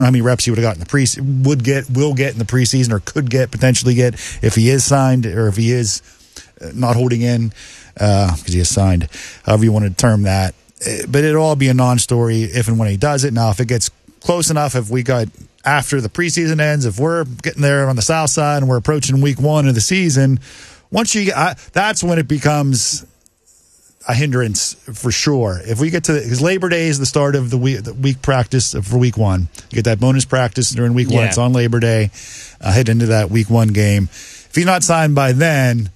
how many reps he would have got in the will get in the preseason, or could potentially get if he is signed, or if he is not holding in because he is signed, however you want to term that. But it'll all be a non-story if and when he does it. Now, if it gets close enough, if we got after the preseason ends, if we're getting there on the south side and we're approaching week 1 of the season, that's when it becomes a hindrance for sure. If we get to, because Labor Day is the start of the week practice for week 1. You get that bonus practice during week 1. It's on Labor Day. Head into that week 1 game. If he's not signed by then,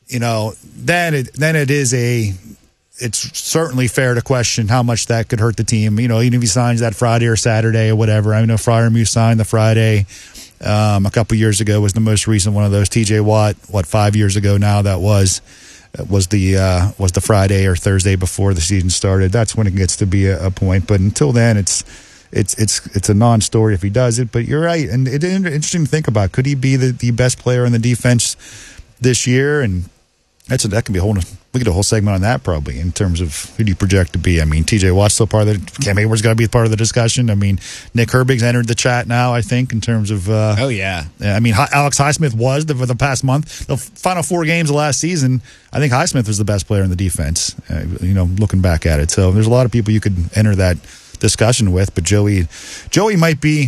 it's certainly fair to question how much that could hurt the team. Even if he signs that Friday or Saturday or whatever. I know Freiermuth signed the Friday a couple years ago, was the most recent one of those. TJ Watt, 5 years ago now that was the Friday or Thursday before the season started. That's when it gets to be a point. But until then, it's a non-story if he does it. But you're right, and it's interesting to think about. Could he be the best player in the defense this year? And that can be we could do a whole segment on that probably, in terms of who do you project to be. I mean, TJ Watt's still part of Cam Hayward's got to be part of the discussion. I mean, Nick Herbig's entered the chat now, I think, in terms of oh yeah. I mean, Alex Highsmith was for the past month. The final 4 games of last season, I think Highsmith was the best player in the defense, looking back at it. So there's a lot of people you could enter that discussion with, but Joey might be,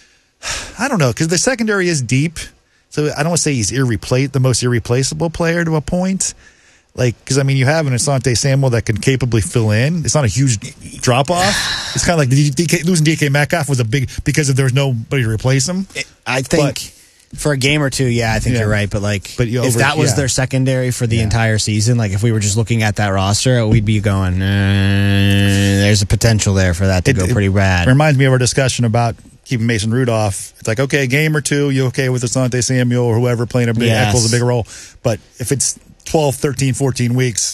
I don't know, because the secondary is deep. So I don't want to say he's the most irreplaceable player to a point. Because, I mean, you have an Asante Samuel that can capably fill in. It's not a huge drop-off. It's kind of like losing DK Metcalf was because there was nobody to replace him. I think for a game or two, I think you're right. But, if that was their secondary for the entire season, if we were just looking at that roster, we'd be going, there's a potential there for that to go pretty bad. It reminds me of our discussion about keeping Mason Rudolph. It's like, okay, game or two, you okay with Asante Samuel or whoever playing equals a bigger role. But if it's 12, 13, 14 weeks,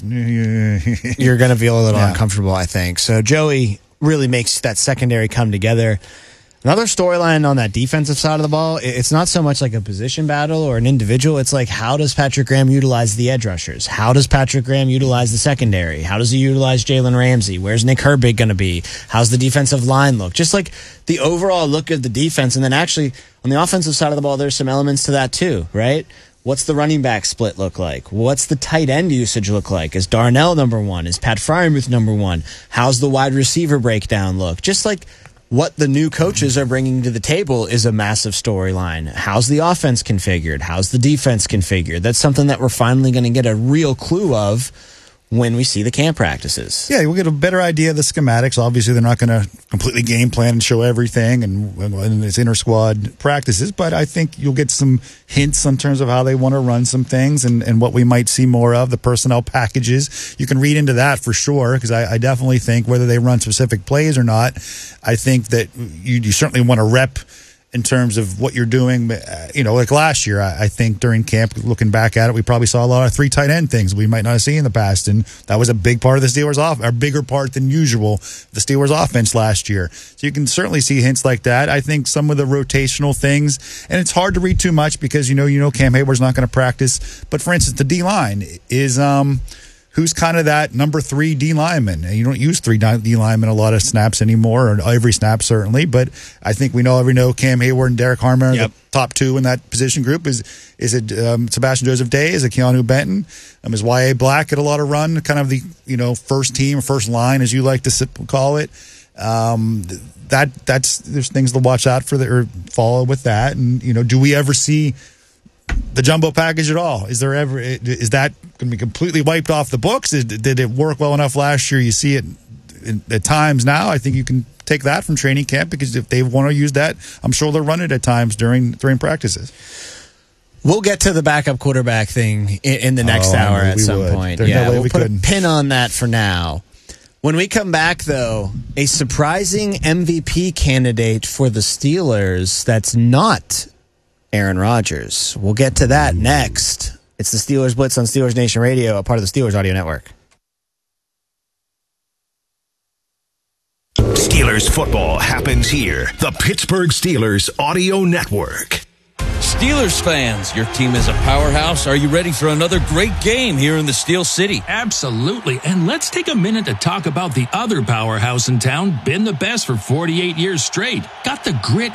you're going to feel a little uncomfortable, I think. So Joey really makes that secondary come together. Another storyline on that defensive side of the ball, it's not so much like a position battle or an individual. It's like, how does Patrick Graham utilize the edge rushers? How does Patrick Graham utilize the secondary? How does he utilize Jalen Ramsey? Where's Nick Herbig going to be? How's the defensive line look? Just like the overall look of the defense. And then actually, on the offensive side of the ball, there's some elements to that too, right? What's the running back split look like? What's the tight end usage look like? Is Darnell number 1? Is Pat Freiermuth number 1? How's the wide receiver breakdown look? Just like what the new coaches are bringing to the table is a massive storyline. How's the offense configured? How's the defense configured? That's something that we're finally going to get a real clue of when we see the camp practices. Yeah, we'll get a better idea of the schematics. Obviously, they're not going to completely game plan and show everything and it's inter-squad practices, but I think you'll get some hints in terms of how they want to run some things and what we might see more of, the personnel packages. You can read into that for sure, because I definitely think whether they run specific plays or not, I think that you certainly want to rep in terms of what you're doing. Like last year, I think during camp, looking back at it, we probably saw a lot of 3 tight end things we might not have seen in the past, and that was a big part of the Steelers' offense, a bigger part than usual, the Steelers' offense last year. So you can certainly see hints like that. I think some of the rotational things, and it's hard to read too much because Cam Hayward's not going to practice, but for instance, the D-line is who's kind of that number 3 D lineman. And you don't use 3 D linemen a lot of snaps anymore, or every snap certainly, but I think we know Cam Hayward and Derek Harmon are the top 2 in that position group. Is it Sebastian Joseph Day? Is it Keanu Benton? Is Y.A. Black at a lot of run, kind of the first team, first line, as you like to call it? There's things to watch out for or follow with that. And do we ever see the jumbo package at all? Is that going to be completely wiped off the books? Did it work well enough last year? You see it at times now. I think you can take that from training camp, because if they want to use that, I'm sure they'll run it at times during practices. We'll get to the backup quarterback thing in the next hour at some point. There's no way we'll put a pin on that for now. When we come back, though, a surprising MVP candidate for the Steelers that's not Aaron Rodgers. We'll get to that next. It's the Steelers Blitz on Steelers Nation Radio, a part of the Steelers Audio Network. Steelers football happens here. The Pittsburgh Steelers Audio Network. Steelers fans, your team is a powerhouse. Are you ready for another great game here in the Steel City? Absolutely. And let's take a minute to talk about the other powerhouse in town, been the best for 48 years straight. Got the grit